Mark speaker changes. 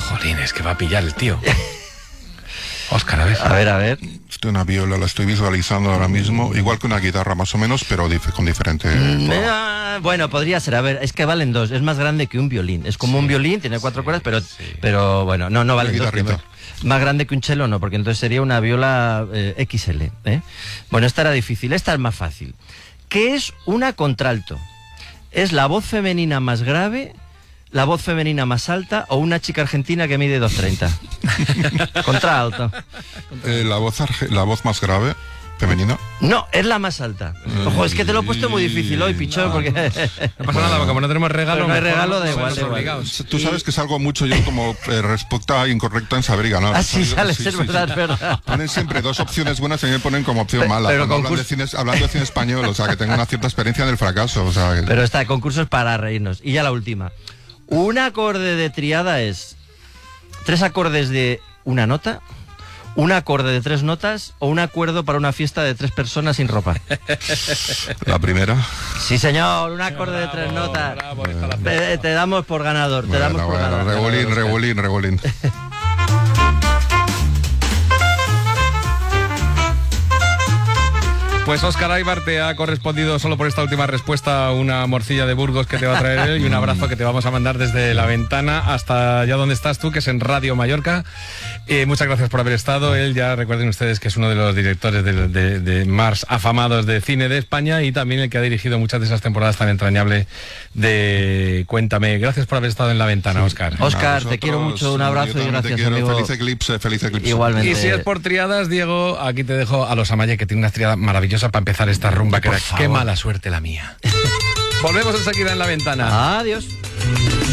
Speaker 1: Jolín, es que va a pillar el tío. Óscar, a ver.
Speaker 2: A ver.
Speaker 3: Una viola la estoy visualizando ahora mismo, igual que una guitarra más o menos, pero con diferente...
Speaker 2: Bueno, podría ser, a ver, es que valen dos, es más grande que un violín, es como un violín, tiene 4 cuerdas, pero bueno, no valen dos. Más grande que un cello no, porque entonces sería una viola XL, ¿eh? Bueno, esta era difícil, esta es más fácil. ¿Qué es una contralto? ¿Es la voz femenina más grave, la voz femenina más alta o una chica argentina que mide 2,30? Contralto.
Speaker 3: La voz más grave, femenina.
Speaker 2: No, es la más alta. Ojo, es que te lo he puesto muy difícil hoy, pichón, porque...
Speaker 1: No pasa nada, como no tenemos regalo...
Speaker 2: No hay regalo, da igual.
Speaker 3: Tú sabes que salgo mucho yo como respuesta incorrecta en saber y ganar.
Speaker 2: Así sales, es verdad.
Speaker 3: Ponen siempre 2 opciones buenas y me ponen como opción mala.
Speaker 2: Pero
Speaker 3: hablando de cine español, o sea, que tengo una cierta experiencia en el fracaso. O sea,
Speaker 2: Pero está, concursos para reírnos. Y ya la última. Un acorde de triada es 3 acordes de una nota, un acorde de 3 notas o un acuerdo para una fiesta de 3 personas sin ropa.
Speaker 3: La primera.
Speaker 2: Sí, señor, un acorde de 3 notas.
Speaker 1: Bravo,
Speaker 2: te damos por ganador.
Speaker 3: Rebolín.
Speaker 1: Pues Óscar Aybar te ha correspondido solo por esta última respuesta una morcilla de Burgos que te va a traer él y un abrazo que te vamos a mandar desde la ventana hasta allá donde estás tú, que es en Radio Mallorca. Muchas gracias por haber estado. Él, ya recuerden ustedes que es uno de los directores de más afamados de cine de España y también el que ha dirigido muchas de esas temporadas tan entrañables de Cuéntame. Gracias por haber estado en la ventana, Óscar.
Speaker 2: Óscar, te quiero mucho, un abrazo y gracias, amigo.
Speaker 3: Feliz eclipse.
Speaker 2: Igualmente.
Speaker 1: Y si es por triadas, Diego, aquí te dejo a los Amaya, que tiene una triada maravillosa para empezar esta rumba, que era Qué mala suerte la mía. Volvemos enseguida en la ventana.
Speaker 2: Adiós.